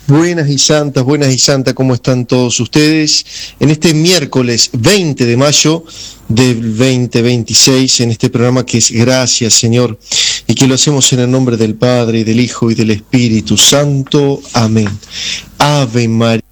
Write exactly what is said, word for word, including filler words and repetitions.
Buenas y santas, buenas y santas, ¿cómo están todos ustedes? En este miércoles veinte de mayo del veinte veintiséis, en este programa que es Gracias, Señor, y que lo hacemos en el nombre del Padre, y del Hijo, y del Espíritu Santo. Amén. Ave María.